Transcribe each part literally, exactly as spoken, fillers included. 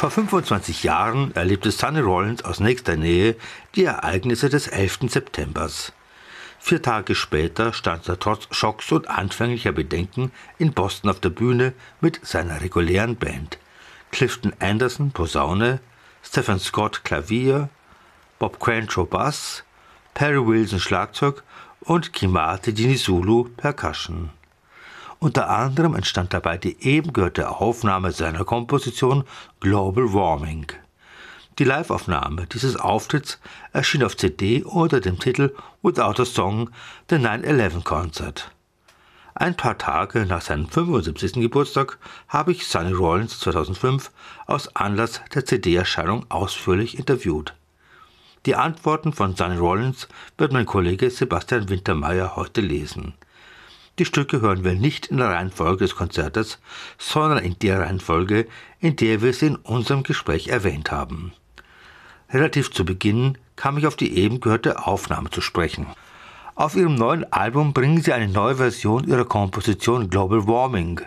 Vor fünfundzwanzig Jahren erlebte Sonny Rollins aus nächster Nähe die Ereignisse des elften Septembers. Vier Tage später stand er trotz Schocks und anfänglicher Bedenken in Boston auf der Bühne mit seiner regulären Band. Clifton Anderson Posaune, Stephen Scott Klavier, Bob Quantrow Bass, Perry Wilson Schlagzeug und Kimati Dinizulu Percussion. Unter anderem entstand dabei die eben gehörte Aufnahme seiner Komposition Global Warming. Die Liveaufnahme dieses Auftritts erschien auf C D unter dem Titel Without a Song, The nine eleven Concert. Ein paar Tage nach seinem fünfundsiebzigsten Geburtstag habe ich Sonny Rollins zweitausendfünf aus Anlass der C D-Erscheinung ausführlich interviewt. Die Antworten von Sonny Rollins wird mein Kollege Sebastian Wintermeyer heute lesen. Die Stücke hören wir nicht in der Reihenfolge des Konzertes, sondern in der Reihenfolge, in der wir sie in unserem Gespräch erwähnt haben. Relativ zu Beginn kam ich auf die eben gehörte Aufnahme zu sprechen. Auf ihrem neuen Album bringen sie eine neue Version ihrer Komposition Global Warming.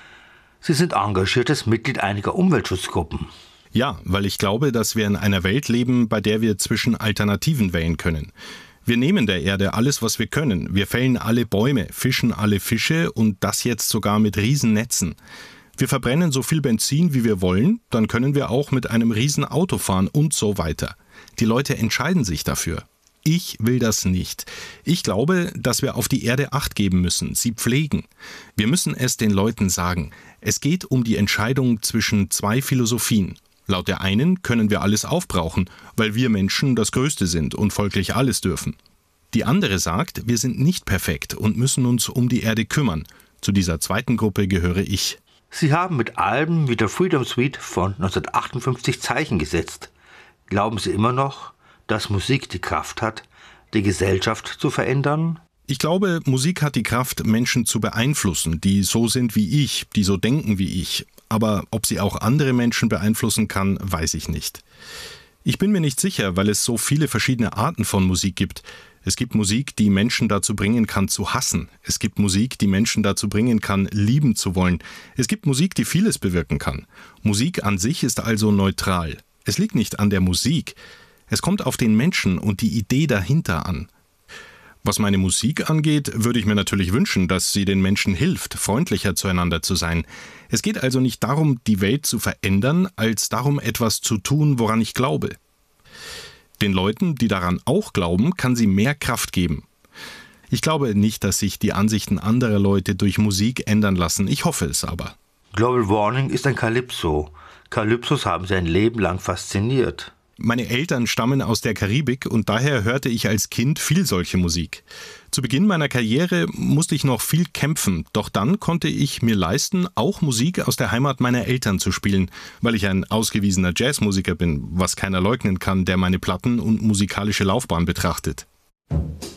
Sie sind engagiertes Mitglied einiger Umweltschutzgruppen. Ja, weil ich glaube, dass wir in einer Welt leben, bei der wir zwischen Alternativen wählen können. Wir nehmen der Erde alles, was wir können. Wir fällen alle Bäume, fischen alle Fische und das jetzt sogar mit Riesennetzen. Wir verbrennen so viel Benzin, wie wir wollen, dann können wir auch mit einem Riesenauto fahren und so weiter. Die Leute entscheiden sich dafür. Ich will das nicht. Ich glaube, dass wir auf die Erde Acht geben müssen, sie pflegen. Wir müssen es den Leuten sagen. Es geht um die Entscheidung zwischen zwei Philosophien. Laut der einen können wir alles aufbrauchen, weil wir Menschen das Größte sind und folglich alles dürfen. Die andere sagt, wir sind nicht perfekt und müssen uns um die Erde kümmern. Zu dieser zweiten Gruppe gehöre ich. Sie haben mit Alben wie der Freedom Suite von neunzehnhundertachtundfünfzig Zeichen gesetzt. Glauben Sie immer noch, dass Musik die Kraft hat, die Gesellschaft zu verändern? Ich glaube, Musik hat die Kraft, Menschen zu beeinflussen, die so sind wie ich, die so denken wie ich. Aber ob sie auch andere Menschen beeinflussen kann, weiß ich nicht. Ich bin mir nicht sicher, weil es so viele verschiedene Arten von Musik gibt. Es gibt Musik, die Menschen dazu bringen kann, zu hassen. Es gibt Musik, die Menschen dazu bringen kann, lieben zu wollen. Es gibt Musik, die vieles bewirken kann. Musik an sich ist also neutral. Es liegt nicht an der Musik. Es kommt auf den Menschen und die Idee dahinter an. Was meine Musik angeht, würde ich mir natürlich wünschen, dass sie den Menschen hilft, freundlicher zueinander zu sein. Es geht also nicht darum, die Welt zu verändern, als darum, etwas zu tun, woran ich glaube. Den Leuten, die daran auch glauben, kann sie mehr Kraft geben. Ich glaube nicht, dass sich die Ansichten anderer Leute durch Musik ändern lassen. Ich hoffe es aber. Global Warming ist ein Calypso. Calypsos haben sie ein Leben lang fasziniert. Meine Eltern stammen aus der Karibik und daher hörte ich als Kind viel solche Musik. Zu Beginn meiner Karriere musste ich noch viel kämpfen, doch dann konnte ich mir leisten, auch Musik aus der Heimat meiner Eltern zu spielen, weil ich ein ausgewiesener Jazzmusiker bin, was keiner leugnen kann, der meine Platten und musikalische Laufbahn betrachtet.